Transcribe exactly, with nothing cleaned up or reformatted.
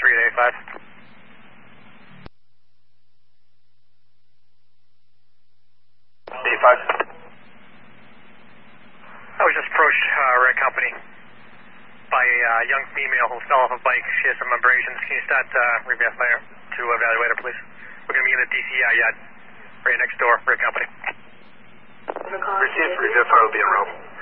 three at eighty-five. eighty-five. I was just approached uh, Red Company by a uh, young female who fell off a bike. She has some abrasions. Can you start uh, reverse fire to evaluate her, please? We're going to be in the D C I yard, right next door, Red Company. Received, reverse fire will be in row.